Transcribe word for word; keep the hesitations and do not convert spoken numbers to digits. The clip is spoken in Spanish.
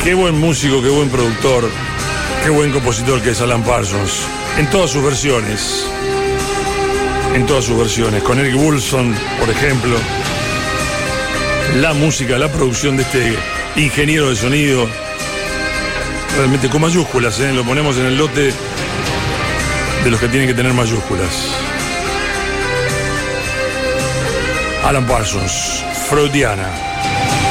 Qué buen músico, qué buen productor, qué buen compositor que es Alan Parsons. En todas sus versiones. En todas sus versiones. Con Eric Woolson, por ejemplo. La música, la producción de este ingeniero de sonido. Realmente con mayúsculas, ¿eh? Lo ponemos en el lote de los que tienen que tener mayúsculas. Alan Parsons, Freudiana.